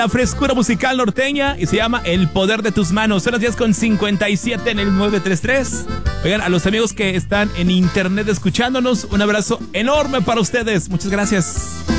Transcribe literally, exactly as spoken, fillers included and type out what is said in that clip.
La frescura musical norteña y se llama El Poder de Tus Manos. Son las diez con cincuenta y siete en el nueve tres tres. Oigan, a los amigos que están en internet escuchándonos, un abrazo enorme para ustedes. Muchas gracias.